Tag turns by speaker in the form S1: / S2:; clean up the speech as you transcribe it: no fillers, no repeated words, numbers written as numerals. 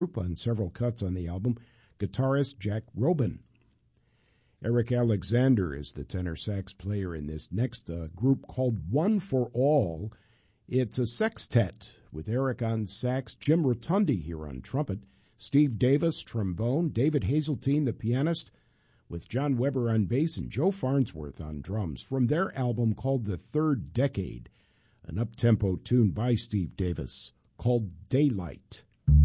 S1: group on several cuts on the album, guitarist Jack Robin. Eric Alexander is the tenor sax player in this next group called One for All. It's a sextet with Eric on sax, Jim Rotundi here on trumpet, Steve Davis, trombone, David Hazeltine, the pianist, with John Weber on bass and Joe Farnsworth on drums, from their album called The Third Decade, an up-tempo tune by Steve Davis called Daylight.